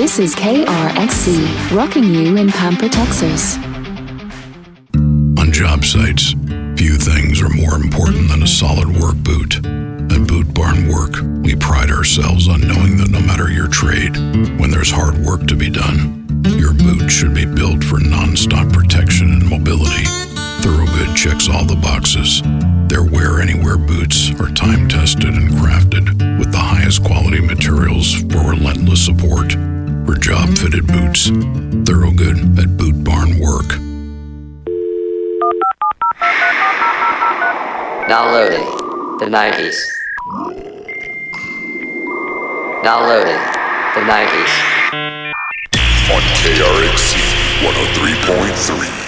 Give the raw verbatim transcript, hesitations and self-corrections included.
This is K R X C, rocking you in Pampa, Texas. On job sites, few things are more important than a solid work boot. At Boot Barn Work, we pride ourselves on knowing that no matter your trade, when there's hard work to be done, your boot should be built for non-stop protection and mobility. Thorogood checks all the boxes. Their Wear Anywhere boots are time-tested and crafted with the highest quality materials for relentless support. For job-fitted boots, Thorogood at Boot Barn Work. Now loading the nineties. Now loading the nineties. On K R X C one oh three point three.